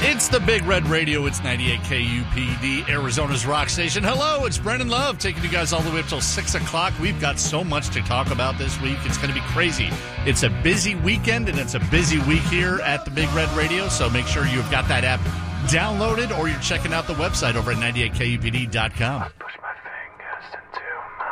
It's the Big Red Radio. It's 98 KUPD, Arizona's rock station. Hello, it's Brendan Love taking you guys all the way up till 6 o'clock. We've got so much to talk about this week. It's going to be crazy. It's a busy weekend, and it's a busy week here at the Big Red Radio, so make sure you've got that app downloaded or you're checking out the website over at 98KUPD.com.